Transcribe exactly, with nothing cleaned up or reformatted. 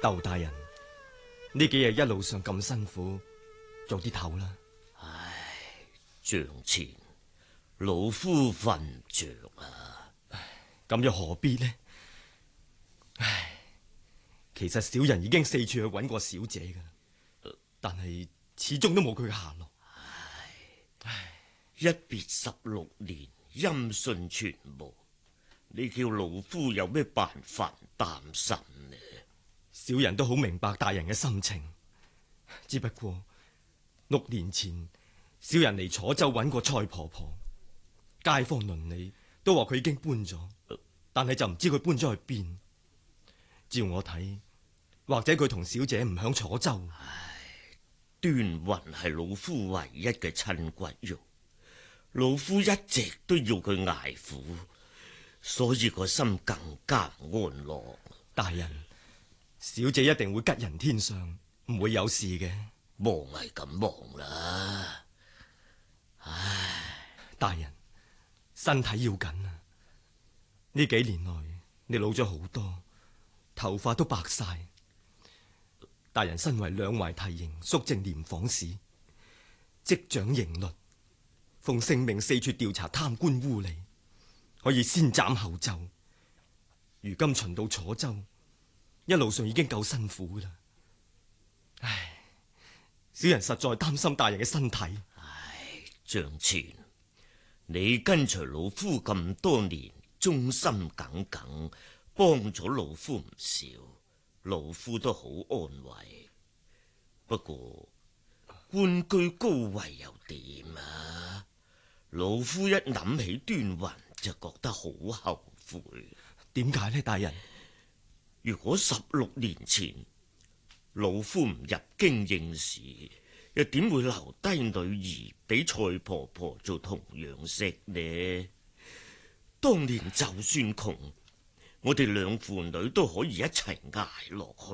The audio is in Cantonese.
竇大人，呢幾日一路上咁辛苦，早啲唞啦。 唉，帳前，老夫瞓唔着啊。 咁又何必呢？唉，其實小人已經四處去揾過小姐噶啦，呃、但係始終都冇佢嘅下落。 唉，唉，一別十六年，音訊全無，你叫老夫有咩辦法擔心呢？ 小人都好明白大人嘅心情，只不過六年前小人嚟楚州揾過蔡婆婆，街坊鄰里都話佢已經搬咗，但係就唔知佢搬咗去邊。照我睇，或者佢同小姐唔響楚州。 唉，端雲係老夫唯一嘅親骨肉，老夫一直都要佢捱苦，所以個心更加唔安樂。 大人，小姐一定會吉人天相，唔會有事嘅。 忙係咁忙啦。唉， 大人，身體要緊啊！呢幾年來你老咗好多，頭髮都白晒。大人身為兩淮提刑肅正廉訪使，即掌刑律，奉性命四處調查貪官污吏，可以先斬後奏。如今巡到楚州，一路上已經夠辛苦啦。唉，小人實在擔心大人嘅身體。 唉，帳前，你跟隨老夫咁多年，忠心耿耿，幫咗老夫唔少，老夫都好安慰。不過官居高位又點啊？老夫一諗起端雲就覺得好後悔。 點解呢，大人？ 如果十六年前老夫唔入京應試，又點會留低女兒俾蔡婆婆做童養媳呢？當年就算窮，我哋兩父女都可以一齊捱落去。